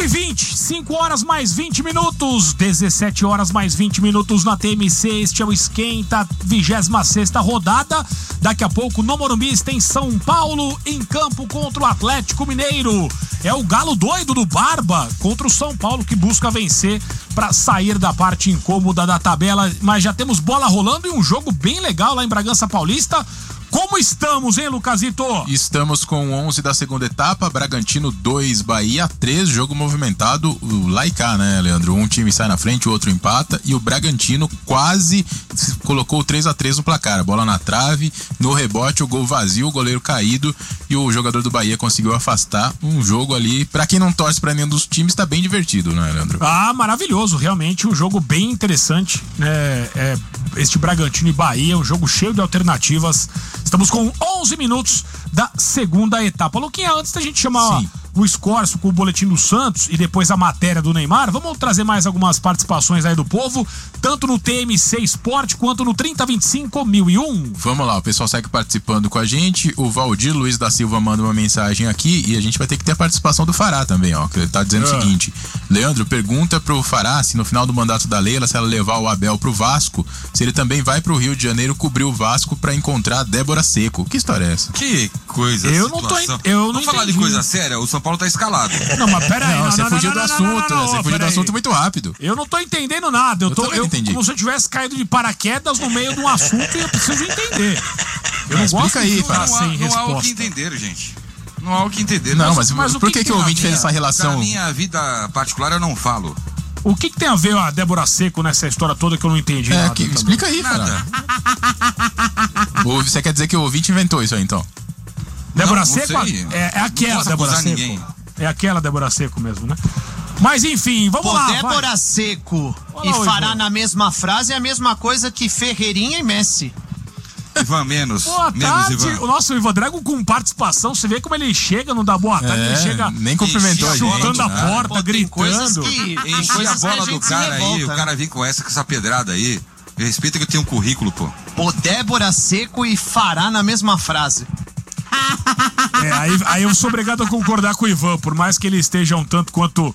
5h20, 5 horas mais 20 minutos, 17 horas mais 20 minutos na TMC. Este é o Esquenta, 26ª rodada. Daqui a pouco no Morumbi tem São Paulo em campo contra o Atlético Mineiro. É o galo doido do Barba contra o São Paulo, que busca vencer para sair da parte incômoda da tabela. Mas já temos bola rolando e um jogo bem legal lá em Bragança Paulista. Como estamos, hein, Lucasito? Estamos com 11 da segunda etapa, Bragantino 2, Bahia 3, jogo movimentado, o lá e cá, né, Leandro? Um time sai na frente, o outro empata, e o Bragantino quase colocou 3-3 no placar, a bola na trave, no rebote, o gol vazio, o goleiro caído, e o jogador do Bahia conseguiu afastar. Um jogo ali, pra quem não torce pra nenhum dos times, tá bem divertido, né, Leandro? Ah, maravilhoso, realmente, um jogo bem interessante, este Bragantino e Bahia, um jogo cheio de alternativas. Estamos com 11 minutos da segunda etapa. Luquinha, antes da gente chamar o Escórcio com o boletim do Santos e depois a matéria do Neymar, vamos trazer mais algumas participações aí do povo, tanto no TMC Esporte quanto no 3025-1001. Vamos lá, o pessoal segue participando com a gente. O Valdir Luiz da Silva manda uma mensagem aqui e a gente vai ter que ter a participação do Fará também, ó, que ele tá dizendo o seguinte: Leandro, pergunta pro Fará se no final do mandato da Leila, se ela levar o Abel pro Vasco, se ele também vai pro Rio de Janeiro cobrir o Vasco pra encontrar a Débora Seco. Que história é essa? Que coisa, Vamos falar de coisa séria, o São Paulo tá escalado. Não, mas pera aí. Você fugiu do assunto, você fugiu do assunto muito rápido. Eu não tô entendendo nada. Eu entendi. Como se eu tivesse caído de paraquedas no meio de um assunto e eu preciso entender. Eu não gosto aí, de ficar sem resposta. Não há o que entender, gente. Não há o que entender. Não, mas por que o ouvinte fez essa relação? Na minha vida particular eu não falo. O que tem a ver a Débora Seco nessa história toda que eu não entendi nada? Explica aí, cara. Você quer dizer que o ouvinte inventou isso aí, então? Débora Seco é aquela Débora Seco. Ninguém. É aquela Débora Seco mesmo, né? Mas enfim, vamos lá. Débora Seco e Fará na mesma frase é a mesma coisa que Ferreirinha e Messi. Ivan menos. Boa tarde. O nosso Ivan Drago com participação, você vê como ele chega, não dá boa tarde, ele chega nem cumprimentou a gente, chutando a porta, gritando. Enche a bola do cara aí, o cara vem com essa pedrada aí. Respeita que eu tenho um currículo, pô. Débora Seco e Fará na mesma frase. Aí eu sou obrigado a concordar com o Ivan, por mais que ele esteja um tanto quanto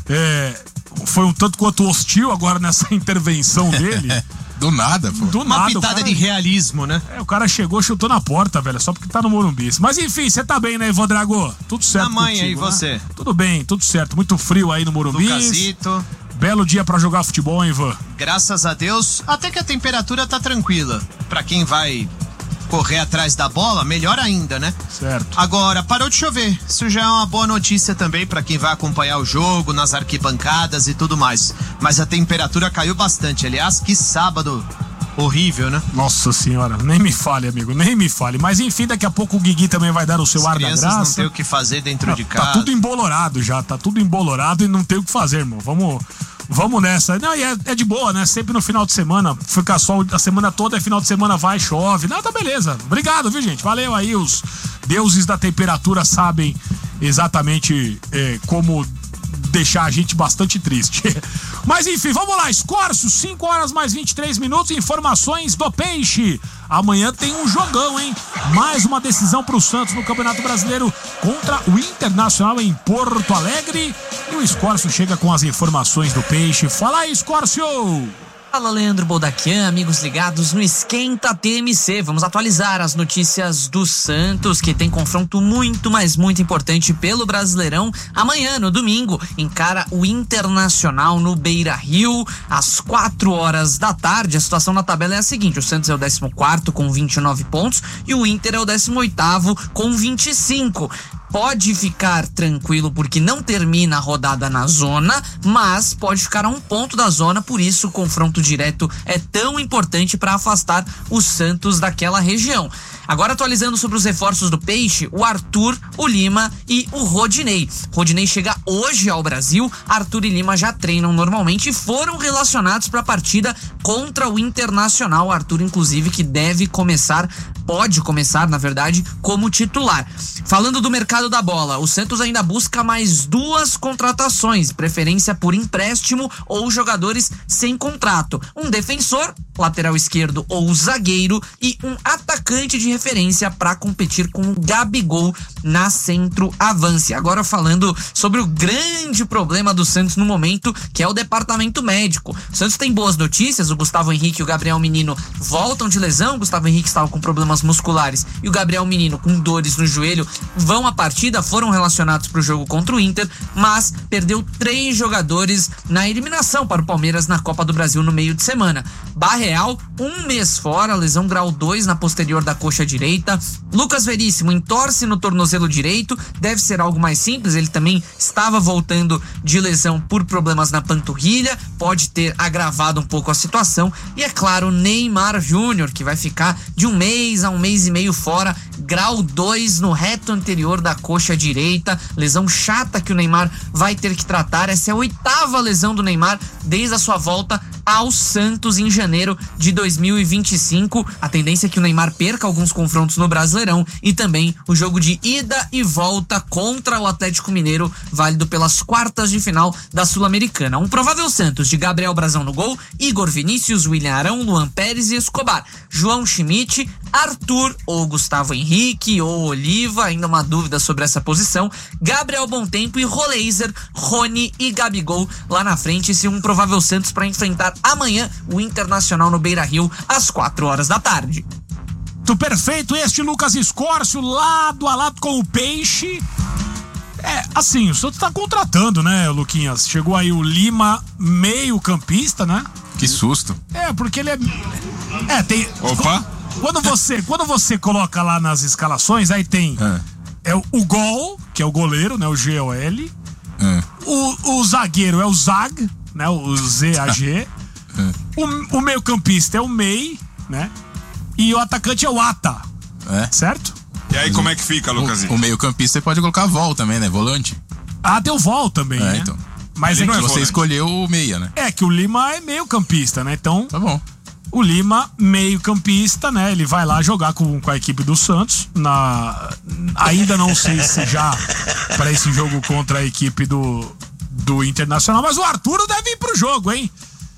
foi um tanto quanto hostil agora nessa intervenção dele. Do nada, pô. Uma pitada de realismo, né? O cara chegou, chutou na porta, velho, só porque tá no Morumbi. Mas enfim, você tá bem, né, Ivan Drago? Tudo certo contigo, aí, né? você? Tudo bem, tudo certo. Muito frio aí no Morumbi. Lucasito. Belo dia pra jogar futebol, hein, Ivan? Graças a Deus, até que a temperatura tá tranquila. Pra quem vai correr atrás da bola, melhor ainda, né? Certo. Agora, parou de chover. Isso já é uma boa notícia também pra quem vai acompanhar o jogo, nas arquibancadas e tudo mais. Mas a temperatura caiu bastante. Aliás, que sábado horrível, né? Nossa senhora, nem me fale, amigo, nem me fale. Mas enfim, daqui a pouco o Guigui também vai dar o seu ar da graça. Não tem o que fazer dentro de casa. Tá tudo embolorado já, tá tudo embolorado e não tem o que fazer, irmão. Vamos nessa. Não, e é de boa, né? Sempre no final de semana, fica sol a semana toda, e final de semana vai, chove. Não, tá beleza. Obrigado, viu, gente? Valeu aí, os deuses da temperatura sabem exatamente como deixar a gente bastante triste. Mas enfim, vamos lá, Escórcio, 5 horas mais 23 minutos, informações do Peixe. Amanhã tem um jogão, hein? Mais uma decisão pro Santos no Campeonato Brasileiro contra o Internacional em Porto Alegre. E o Escórcio chega com as informações do Peixe. Fala aí, Escórcio! Fala, Leandro Boldaquian, amigos ligados no Esquenta TMC. Vamos atualizar as notícias do Santos, que tem confronto muito, mas muito importante pelo Brasileirão. Amanhã, no domingo, encara o Internacional no Beira-Rio, às 4 horas da tarde. A situação na tabela é a seguinte: o Santos é o 14º com 29 pontos e o Inter é o 18º com 25. Pode ficar tranquilo porque não termina a rodada na zona, mas pode ficar a um ponto da zona, por isso o confronto direto é tão importante para afastar o Santos daquela região. Agora, atualizando sobre os reforços do Peixe, o Arthur, o Lima e o Rodinei. Rodinei chega hoje ao Brasil, Arthur e Lima já treinam normalmente e foram relacionados para a partida contra o Internacional. Arthur, inclusive, que deve começar pode começar, na verdade, como titular. Falando do mercado da bola, o Santos ainda busca mais 2 contratações, preferência por empréstimo ou jogadores sem contrato. Um defensor, lateral esquerdo ou zagueiro, e um atacante de referência para competir com o Gabigol na centroavância. Agora falando sobre o grande problema do Santos no momento, que é o departamento médico. O Santos tem boas notícias, o Gustavo Henrique e o Gabriel Menino voltam de lesão. O Gustavo Henrique estava com problemas musculares e o Gabriel Menino com dores no joelho vão à partida, foram relacionados para o jogo contra o Inter, mas perdeu 3 jogadores na eliminação para o Palmeiras na Copa do Brasil no meio de semana. Barreal, 1 mês fora, lesão grau 2 na posterior da coxa direita. Lucas Veríssimo entorce no tornozelo direito, deve ser algo mais simples, ele também estava voltando de lesão por problemas na panturrilha, pode ter agravado um pouco a situação. E é claro, Neymar Júnior, que vai ficar de 1 mês a 1 mês e meio fora, grau 2 no reto anterior da coxa direita, lesão chata que o Neymar vai ter que tratar. Essa é a 8ª lesão do Neymar desde a sua volta ao Santos em janeiro de 2025. A tendência é que o Neymar perca alguns confrontos no Brasileirão e também o jogo de ida e volta contra o Atlético Mineiro, válido pelas quartas de final da Sul-Americana. Um provável Santos de Gabriel Brazão no gol, Igor Vinícius, William Arão, Luan Pérez e Escobar, João Schmidt, Arthur ou Gustavo Henrique ou Oliva, ainda uma dúvida sobre essa posição, Gabriel Bontempo e Roleiser, Rony e Gabigol lá na frente. Esse é um provável Santos para enfrentar amanhã o Internacional no Beira-Rio às 4 horas da tarde. Muito perfeito, este Lucas Escórcio lado a lado com o Peixe. Assim, o Santos tá contratando, né, Luquinhas? Chegou aí o Lima, meio campista, né? Que susto. Porque ele tem... Opa! Quando você coloca lá nas escalações, aí tem o Gol, que é o goleiro, né, o G-O-L. O zagueiro é o Zag, né, o Z-A-G. O meio campista é o Mei, né? E o atacante é o Ata, certo? E aí como é que fica, Lucasito? O meio campista você pode colocar Vol também, né? Volante. Tem o Vol também, né? Então. Mas ele é que você escolheu o meia, né? Que o Lima é meio campista, né? Então, tá bom. O Lima, meio campista, né? Ele vai lá jogar com a equipe do Santos. Ainda não sei se já para esse jogo contra a equipe do Internacional, mas o Arthur deve ir pro jogo, hein?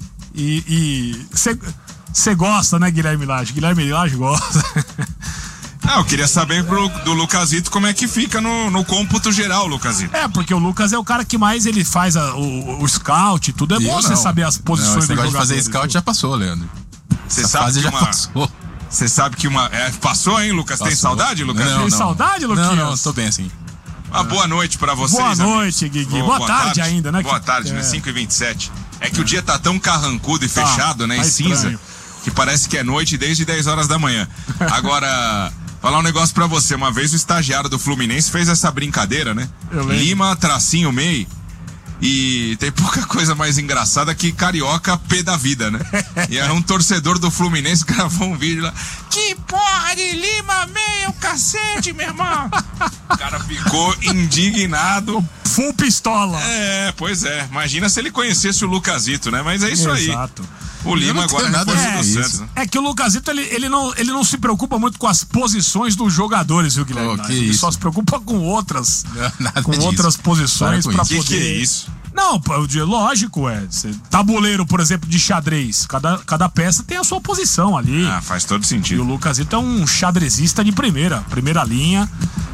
E você gosta, né, Guilherme Lage? Guilherme Lage gosta. Eu queria saber do Lucasito como é que fica no cômputo geral, Lucasito. Porque o Lucas é o cara que mais ele faz o scout e tudo. É bom você saber as posições do jogador. De fazer scout já passou, Leandro. Você sabe que já passou. Você sabe que passou, hein, Lucas? Passou. Tem saudade, Lucas? Tem saudade, Lucas? Não, tô bem assim. Uma boa noite pra vocês. Boa noite, Guigui. Boa tarde ainda, né? Boa tarde, né? 5h27. É que o dia tá tão carrancudo e fechado, né? E cinza, estranho, que parece que é noite desde 10 horas da manhã. Agora, falar um negócio pra você. Uma vez o estagiário do Fluminense fez essa brincadeira, né? Lima, tracinho, Mei. E tem pouca coisa mais engraçada que carioca pé da vida, né? E era um torcedor do Fluminense que gravou um vídeo lá. Que porra de Lima, meio cacete, meu irmão! O cara ficou indignado. Full pistola. Pois é. Imagina se ele conhecesse o Lucasito, né? Mas é isso aí. Exato. O Lima agora nada do Santos. É que o Lucasito, ele não se preocupa muito com as posições dos jogadores, viu, Guilherme? Ele só se preocupa com outras posições pra poder... Que é isso? Não, lógico, tabuleiro, por exemplo, de xadrez. Cada peça tem a sua posição ali. Faz todo sentido. E o Lucasito é um xadrezista de primeira linha.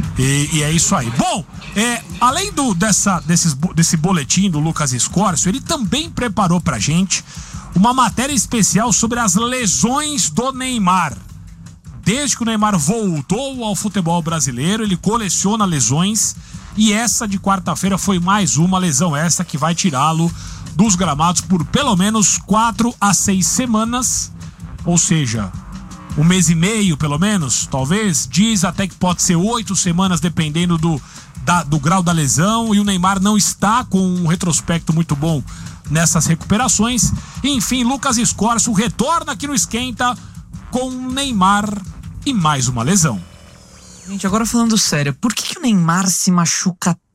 E é isso aí. Bom, além desse boletim do Lucas Escórcio, ele também preparou pra gente uma matéria especial sobre as lesões do Neymar. Desde que o Neymar voltou ao futebol brasileiro, ele coleciona lesões. E essa de quarta-feira foi mais uma lesão, essa que vai tirá-lo dos gramados por pelo menos 4 a 6 semanas. Ou seja, 1 mês e meio, pelo menos, talvez. Diz até que pode ser 8 semanas, dependendo do grau da lesão. E o Neymar não está com um retrospecto muito bom nessas recuperações. Enfim, Lucas Escórcio retorna aqui no Esquenta com Neymar e mais uma lesão. Gente, agora falando sério, por que o Neymar se machuca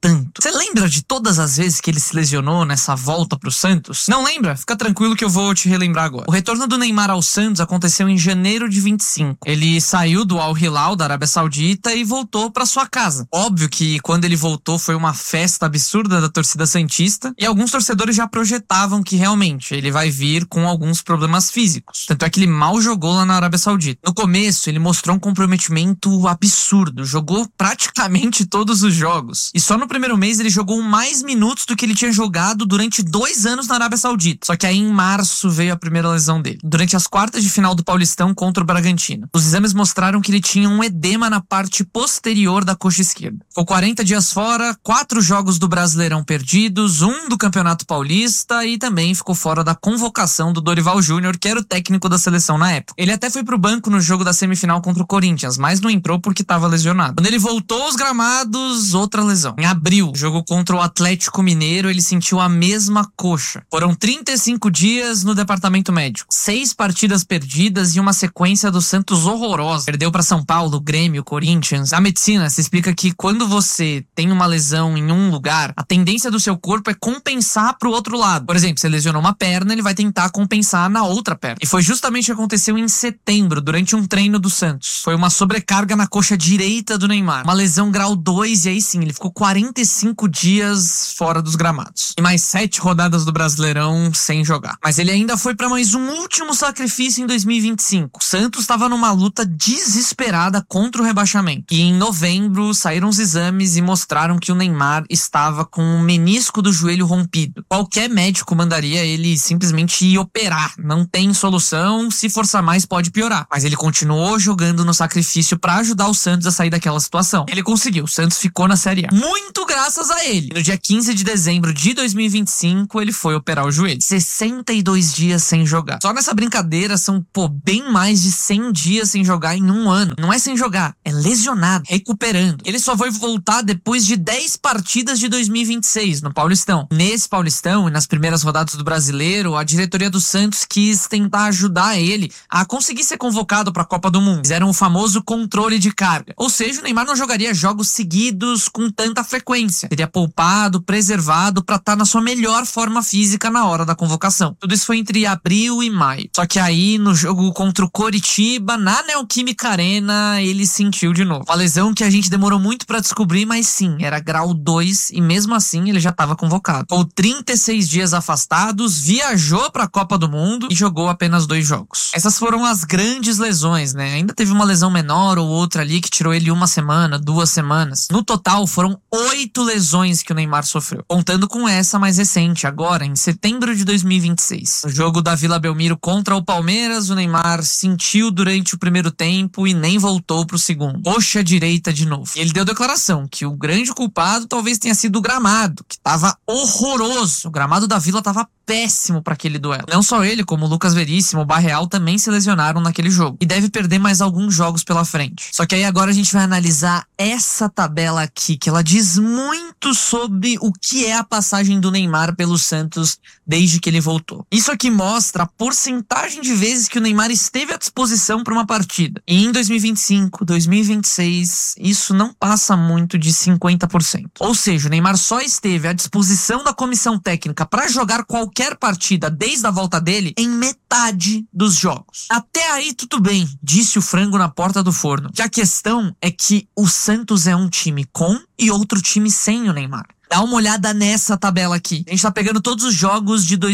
tanto. Você lembra de todas as vezes que ele se lesionou nessa volta pro Santos? Não lembra? Fica tranquilo que eu vou te relembrar agora. O retorno do Neymar ao Santos aconteceu em janeiro de 25. Ele saiu do Al Hilal da Arábia Saudita e voltou pra sua casa. Óbvio que quando ele voltou foi uma festa absurda da torcida santista e alguns torcedores já projetavam que realmente ele vai vir com alguns problemas físicos. Tanto é que ele mal jogou lá na Arábia Saudita. No começo, ele mostrou um comprometimento absurdo. Jogou praticamente todos os jogos. E só no primeiro mês ele jogou mais minutos do que ele tinha jogado durante 2 anos na Arábia Saudita. Só que aí em março veio a primeira lesão dele. Durante as quartas de final do Paulistão contra o Bragantino. Os exames mostraram que ele tinha um edema na parte posterior da coxa esquerda. Ficou 40 dias fora, 4 jogos do Brasileirão perdidos, 1 do Campeonato Paulista e também ficou fora da convocação do Dorival Júnior, que era o técnico da seleção na época. Ele até foi pro banco no jogo da semifinal contra o Corinthians, mas não entrou porque estava lesionado. Quando ele voltou aos gramados, outra lesão. Em abril, jogo contra o Atlético Mineiro, ele sentiu a mesma coxa. Foram 35 dias no departamento médico. 6 partidas perdidas e uma sequência do Santos horrorosa. Perdeu para São Paulo, Grêmio, Corinthians. A medicina se explica que quando você tem uma lesão em um lugar, a tendência do seu corpo é compensar pro outro lado. Por exemplo, você lesionou uma perna, ele vai tentar compensar na outra perna. E foi justamente o que aconteceu em setembro, durante um treino do Santos. Foi uma sobrecarga na coxa direita do Neymar. Uma lesão grau 2 e aí sim, ele ficou 45 dias fora dos gramados. E mais 7 rodadas do Brasileirão sem jogar. Mas ele ainda foi para mais um último sacrifício em 2025. O Santos estava numa luta desesperada contra o rebaixamento. E em novembro saíram os exames e mostraram que o Neymar estava com o menisco do joelho rompido. Qualquer médico mandaria ele simplesmente ir operar. Não tem solução, se forçar mais pode piorar. Mas ele continuou jogando no sacrifício para ajudar o Santos a sair daquela situação. Ele conseguiu, o Santos ficou na Série A. Muito graças a ele. No dia 15 de dezembro de 2025, ele foi operar o joelho. 62 dias sem jogar. Só nessa brincadeira são, bem mais de 100 dias sem jogar em um ano. Não é sem jogar, é lesionado, recuperando. Ele só foi voltar depois de 10 partidas de 2026, no Paulistão. Nesse Paulistão e nas primeiras rodadas do Brasileiro, a diretoria do Santos quis tentar ajudar ele a conseguir ser convocado para a Copa do Mundo. Fizeram o famoso controle de carga. Ou seja, o Neymar não jogaria jogos seguidos com tanta frequência. Seria poupado, preservado para estar na sua melhor forma física na hora da convocação. Tudo isso foi entre abril e maio. Só que aí, no jogo contra o Coritiba, na Neoquímica Arena, ele sentiu de novo. Uma lesão que a gente demorou muito para descobrir, mas sim, era grau 2 e mesmo assim ele já estava convocado. Com 36 dias afastados, viajou para a Copa do Mundo e jogou apenas 2 jogos. Essas foram as grandes lesões, né? Ainda teve uma lesão menor ou outra ali que tirou ele 1 semana, 2 semanas. No total, foram 8 lesões que o Neymar sofreu. Contando com essa mais recente, agora, em setembro de 2026. No jogo da Vila Belmiro contra o Palmeiras, o Neymar sentiu durante o primeiro tempo e nem voltou pro segundo. Coxa direita de novo. E ele deu declaração que o grande culpado talvez tenha sido o gramado, que tava horroroso. O gramado da Vila tava péssimo para aquele duelo. Não só ele, como o Lucas Veríssimo, o Barreal também se lesionaram naquele jogo. E deve perder mais alguns jogos pela frente. Só que aí agora a gente vai analisar essa tabela aqui, que ela diz muito sobre o que é a passagem do Neymar pelo Santos desde que ele voltou. Isso aqui mostra a porcentagem de vezes que o Neymar esteve à disposição para uma partida. E em 2025, 2026, isso não passa muito de 50%. Ou seja, o Neymar só esteve à disposição da comissão técnica para jogar qualquer partida desde a volta dele em metade dos jogos. Até aí tudo bem, disse o frango na porta do forno. Que a questão é que o Santos é um time com e outro time sem o Neymar. Dá uma olhada nessa tabela aqui. A gente tá pegando todos os jogos de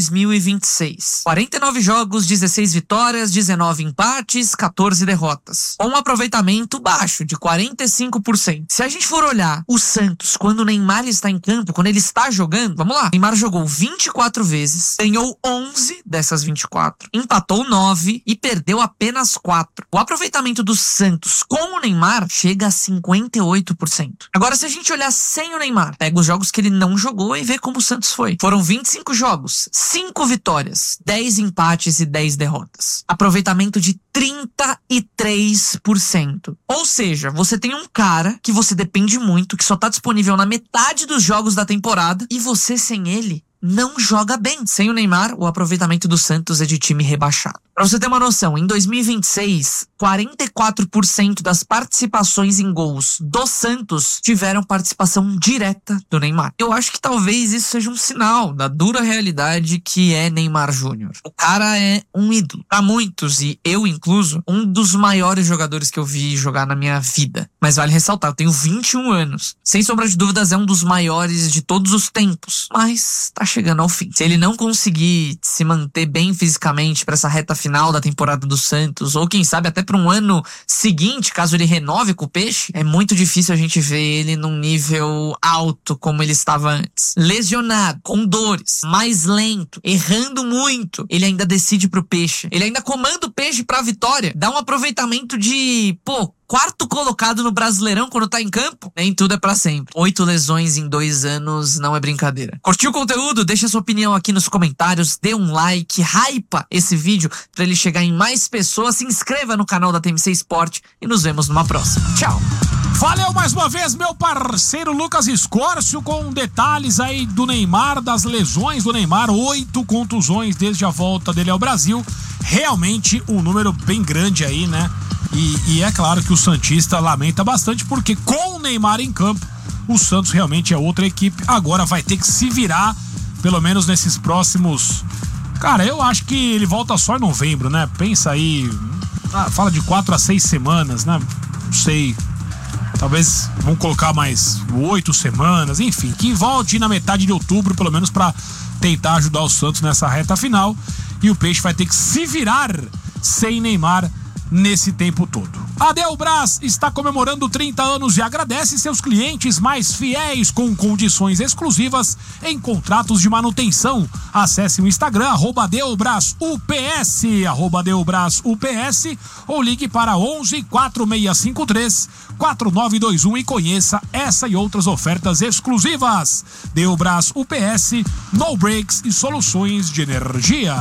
2026. 49 jogos, 16 vitórias, 19 empates, 14 derrotas. Com um aproveitamento baixo, de 45%. Se a gente for olhar o Santos, quando o Neymar está em campo, quando ele está jogando, vamos lá. O Neymar jogou 24 vezes, ganhou 11 dessas 24, empatou 9 e perdeu apenas 4. O aproveitamento do Santos com o Neymar chega a 58%. Agora, se a gente olhar sem o Neymar, pega os jogos que ele não jogou e vê como o Santos foi. Foram 25 jogos, 5 vitórias, 10 empates e 10 derrotas. Aproveitamento de 33%. Ou seja, você tem um cara que você depende muito, que só tá disponível na metade dos jogos da temporada, e você sem ele não joga bem. Sem o Neymar, o aproveitamento do Santos é de time rebaixado. Pra você ter uma noção, em 2026, 44% das participações em gols do Santos tiveram participação direta do Neymar. Eu acho que talvez isso seja um sinal da dura realidade que é Neymar Júnior. O cara é um ídolo. Pra muitos, e eu incluso, um dos maiores jogadores que eu vi jogar na minha vida. Mas vale ressaltar, eu tenho 21 anos. Sem sombra de dúvidas, é um dos maiores de todos os tempos. Mas tá chegando ao fim. Se ele não conseguir se manter bem fisicamente pra essa reta final da temporada do Santos, ou quem sabe até para um ano seguinte, caso ele renove com o Peixe, é muito difícil a gente ver ele num nível alto como ele estava antes. Lesionado, com dores, mais lento, errando muito, ele ainda decide pro Peixe. Ele ainda comanda o Peixe pra vitória. Dá um aproveitamento de, quarto colocado no Brasileirão quando tá em campo. Nem tudo é pra sempre. 8 lesões em 2 anos não é brincadeira. Curtiu o conteúdo? Deixa sua opinião aqui nos comentários, dê um like, hypa esse vídeo pra ele chegar em mais pessoas. Se inscreva no canal da TMC Sport e nos vemos numa próxima. Tchau! Valeu mais uma vez, meu parceiro Lucas Escórcio, com detalhes aí do Neymar, das lesões do Neymar, 8 contusões desde a volta dele ao Brasil. Realmente um número bem grande aí, né? E é claro que o santista lamenta bastante, porque com o Neymar em campo, o Santos realmente é outra equipe. Agora vai ter que se virar, pelo menos nesses próximos... Cara, eu acho que ele volta só em novembro, né? Pensa aí, fala de 4 a 6 semanas, né? Não sei, talvez vão colocar mais 8 semanas, enfim, que volte na metade de outubro, pelo menos para tentar ajudar o Santos nessa reta final. E o Peixe vai ter que se virar sem Neymar nesse tempo todo. A Delbras está comemorando 30 anos e agradece seus clientes mais fiéis com condições exclusivas em contratos de manutenção. Acesse o Instagram @DelbrasUPS, @DelbrasUPS, ou ligue para 11 4653 4921 e conheça essa e outras ofertas exclusivas. Delbras UPS, no breaks e soluções de energia.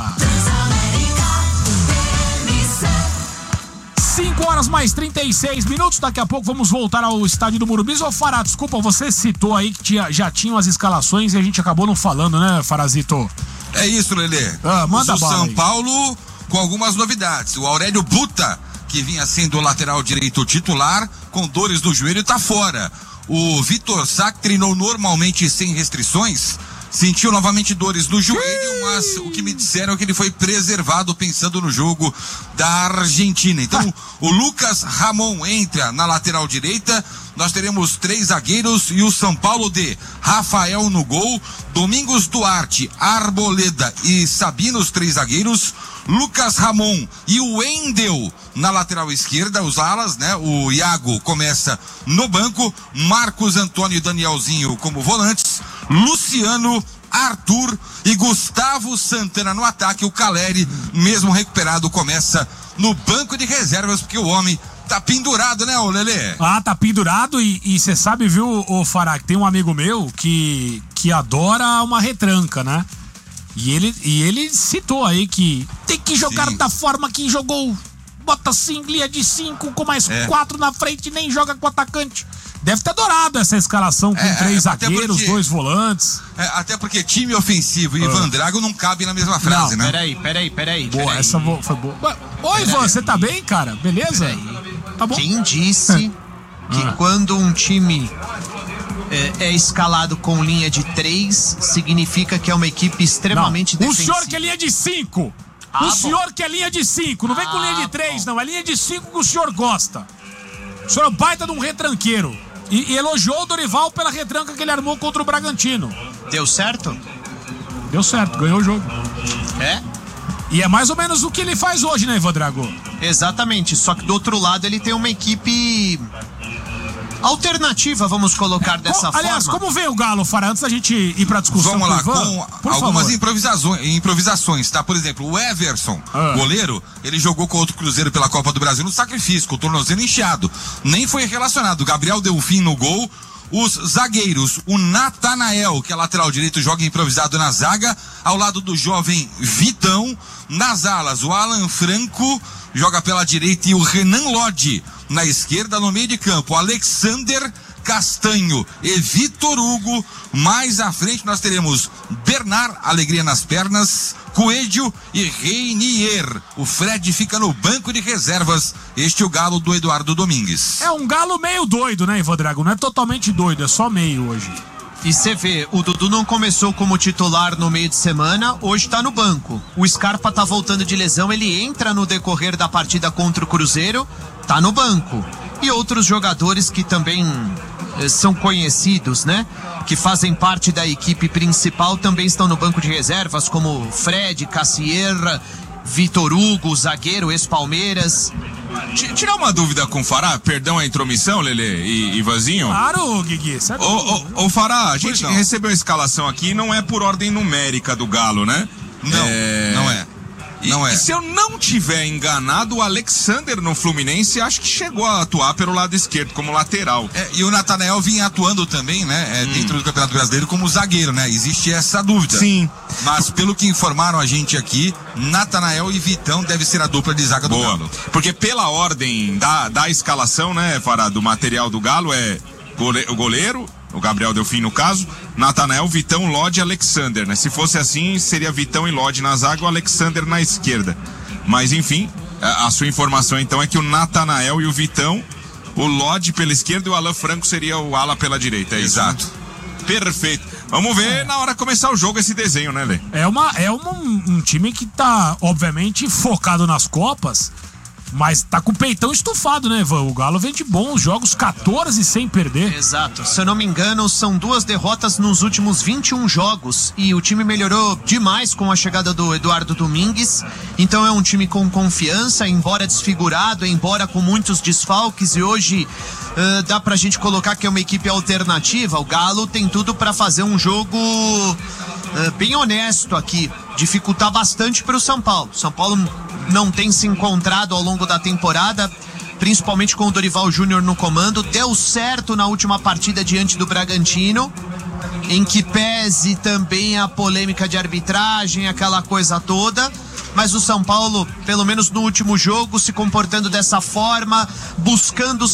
5h mais 36. Daqui a pouco vamos voltar ao estádio do Morumbi. Ô Fará, desculpa, você citou aí que já tinham as escalações e a gente acabou não falando, né, Farazito? É isso, Lelê. Manda o bala São aí. Paulo com algumas novidades. O Aurélio Buta, que vinha sendo o lateral direito titular, com dores no joelho, tá fora. O Vitor Sá, que treinou normalmente sem restrições, sentiu novamente dores no joelho, mas o que me disseram é que ele foi preservado pensando no jogo da Argentina. Então, o Lucas Ramon entra na lateral direita. Nós teremos 3 zagueiros e o São Paulo de Rafael no gol, Domingos Duarte, Arboleda e Sabino, os 3 zagueiros, Lucas Ramon e o Wendel na lateral esquerda, os alas, né? O Iago começa no banco, Marcos Antônio e Danielzinho como volantes, Luciano, Arthur e Gustavo Santana no ataque. O Caleri, mesmo recuperado, começa no banco de reservas, porque o homem tá pendurado, né, ô Lelê? Tá pendurado e você sabe, viu, ô Fará, que tem um amigo meu que adora uma retranca, né? E ele citou aí que tem que jogar da forma que jogou. Bota assim, linha de 5 com mais 4 na frente, nem joga com o atacante. Deve ter adorado essa escalação com 3 zagueiros, 2 volantes. Até porque time ofensivo e Ivan Drago não cabem na mesma frase, não, né? Peraí. Boa, essa foi boa. Oi, Ivan, você tá bem, cara? Beleza? Tá bom. Quem disse que quando um time é escalado com linha de 3, significa que é uma equipe extremamente defensiva? O senhor que é linha de 5. O senhor que é linha de 5. Não vem com linha de 3, não. É linha de 5 que o senhor gosta. O senhor é baita de um retranqueiro. E elogiou o Dorival pela retranca que ele armou contra o Bragantino. Deu certo? Deu certo, ganhou o jogo. É? E é mais ou menos o que ele faz hoje, né, Ivan Drago? Exatamente, só que do outro lado ele tem uma equipe alternativa, vamos colocar dessa forma. Aliás, como vem o Galo, Fará, antes da gente ir pra discussão? Vamos lá, Ivan, com algumas improvisações, tá? Por exemplo, o Everson, goleiro, ele jogou com outro Cruzeiro pela Copa do Brasil no sacrifício, com o tornozelo inchado. Nem foi relacionado. Gabriel Delfim no gol. Os zagueiros, o Natanael, que é lateral direito, joga improvisado na zaga, ao lado do jovem Vitão. Nas alas, o Alan Franco joga pela direita e o Renan Lodge na esquerda. No meio de campo, Alexander Castanho e Vitor Hugo. Mais à frente nós teremos Bernard, alegria nas pernas, Coelho e Reinier. O Fred fica no banco de reservas. Este é o Galo do Eduardo Domingues. É um Galo meio doido, né, Ivan Drago? Não é totalmente doido, é só meio hoje. E você vê, o Dudu não começou como titular no meio de semana, hoje tá no banco. O Scarpa tá voltando de lesão, ele entra no decorrer da partida contra o Cruzeiro, tá no banco. E outros jogadores que também são conhecidos, né? Que fazem parte da equipe principal também estão no banco de reservas, como Fred, Cassierra, Vitor Hugo, zagueiro, ex-Palmeiras. Tirar uma dúvida com o Fará, perdão a intromissão, Lelê e Ivanzinho. Claro, Guigui. Ô Fará, a gente recebeu a escalação aqui, não é por ordem numérica do Galo, né? Não é. E se eu não tiver enganado, o Alexander no Fluminense acho que chegou a atuar pelo lado esquerdo, como lateral. E o Natanael vinha atuando também, né? Dentro do Campeonato Brasileiro como zagueiro, né? Existe essa dúvida. Sim. Mas pelo que informaram a gente aqui, Natanael e Vitão deve ser a dupla de zaga do Galo. Porque pela ordem da escalação, né, Fará, do material do Galo é o goleiro, o Gabriel Delfim no caso, Natanael, Vitão, Lodi e Alexander, né? Se fosse assim, seria Vitão e Lodi na zaga e o Alexander na esquerda. Mas enfim, a sua informação então é que o Natanael e o Vitão, o Lodi pela esquerda e o Alan Franco seria o ala pela direita, é isso? Exato. Perfeito. Vamos ver na hora de começar o jogo esse desenho, né, Lê? É um time que tá, obviamente, focado nas Copas, mas tá com o peitão estufado, né, Ivan? O Galo vem de bons jogos, 14 sem perder. Exato. Se eu não me engano, são 2 derrotas nos últimos 21 jogos. E o time melhorou demais com a chegada do Eduardo Domingues. Então é um time com confiança, embora desfigurado, embora com muitos desfalques. E hoje dá pra gente colocar que é uma equipe alternativa. O Galo tem tudo pra fazer um jogo bem honesto aqui. Dificultar bastante pro São Paulo. São Paulo não tem se encontrado ao longo da temporada, principalmente com o Dorival Júnior no comando. Deu certo na última partida diante do Bragantino, em que pese também a polêmica de arbitragem, aquela coisa toda. Mas o São Paulo, pelo menos no último jogo, se comportando dessa forma, buscando